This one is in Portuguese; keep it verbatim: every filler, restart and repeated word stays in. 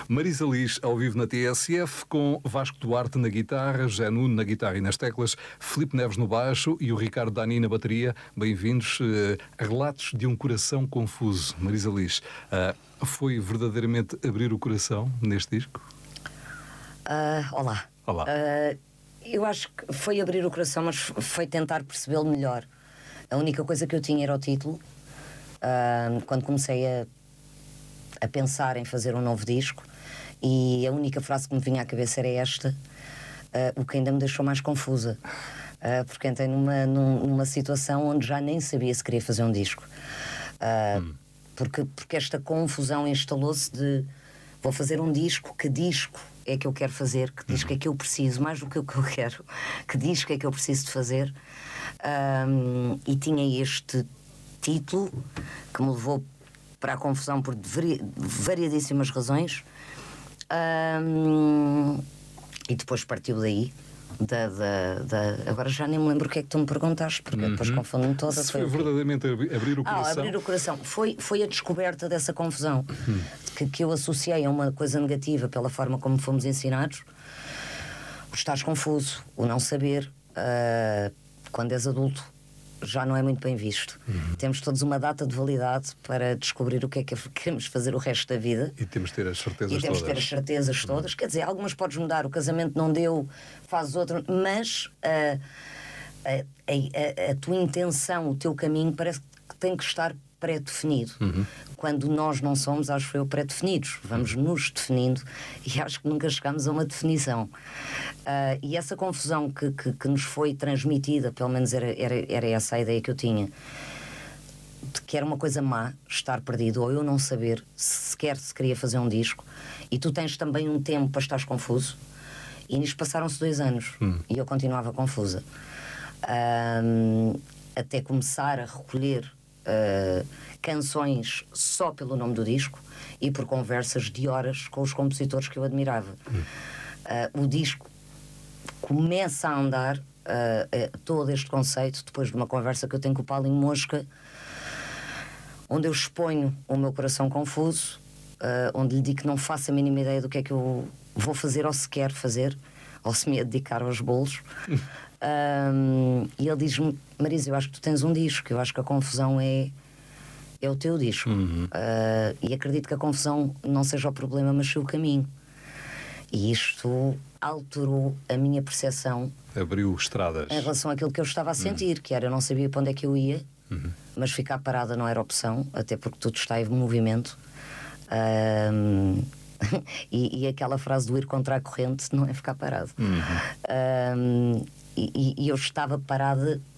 Marisa Liz ao vivo na T S F, com Vasco Duarte na guitarra, José Nuno na guitarra e nas teclas, Filipe Neves no baixo e o Ricardo Dani na bateria. Bem-vindos uh, a Relatos de um Coração Confuso. Marisa Liz, uh, foi verdadeiramente abrir o coração neste disco? Uh, olá. Olá. Uh, eu acho que foi abrir o coração, mas foi tentar percebê-lo melhor. A única coisa que eu tinha era o título. Uh, quando comecei a, a pensar em fazer um novo disco, e a única frase que me vinha à cabeça era esta, uh, o que ainda me deixou mais confusa, uh, porque entrei numa, numa situação onde já nem sabia se queria fazer um disco, uh, hum. porque, porque esta confusão instalou-se de vou fazer um disco, que disco é que eu quero fazer, que disco é que eu preciso, mais do que o que eu quero, que disco é que eu preciso de fazer, um, e tinha este título que me levou para a confusão por vari, variadíssimas razões, um, e depois partiu daí. Da, da, da... Agora já nem me lembro o que é que tu me perguntaste, porque uhum. depois confundo-me toda. Se foi, foi verdadeiramente abrir o coração. Ah, abrir o coração. Foi, foi a descoberta dessa confusão, uhum. que, que eu associei a uma coisa negativa pela forma como fomos ensinados. O estás confuso, o não saber, uh, quando és adulto, já não é muito bem visto. Uhum. Temos todos uma data de validade para descobrir o que é que queremos fazer o resto da vida. E temos de ter as certezas e temos todas. de ter as certezas uhum. todas. Quer dizer, algumas podes mudar, o casamento não deu, fazes outro, mas uh, a, a, a, a tua intenção, o teu caminho parece que tem que estar pré-definido. Uhum. Quando nós não somos, acho eu, pré-definidos. Vamos nos definindo e acho que nunca chegamos a uma definição. Uh, e essa confusão que, que, que nos foi transmitida, pelo menos era, era, era essa a ideia que eu tinha, de que era uma coisa má estar perdido, ou eu não saber se sequer se queria fazer um disco, e tu tens também um tempo para estares confuso, e nisto passaram-se dois anos hum. e eu continuava confusa. Uh, até começar a recolher Uh, canções só pelo nome do disco e por conversas de horas com os compositores que eu admirava. Hum. Uh, o disco começa a andar, uh, uh, todo este conceito, depois de uma conversa que eu tenho com o Paulinho Mosca, onde eu exponho o meu coração confuso, uh, onde lhe digo que não faço a mínima ideia do que é que eu vou fazer, ou se quero fazer, ou se me ia dedicar aos bolos. Um, e ele diz-me: Marisa, eu acho que tu tens um disco, eu acho que a confusão é, é o teu disco. Uhum. Uh, e acredito que a confusão não seja o problema, mas sim o caminho. E isto alterou a minha percepção, abriu estradas em relação àquilo que eu estava a sentir, uhum. que era, eu não sabia para onde é que eu ia, uhum. mas ficar parada não era opção, até porque tudo está em movimento. Um, e, e aquela frase do ir contra a corrente não é ficar parado. Uhum. Um, E, e eu estava parada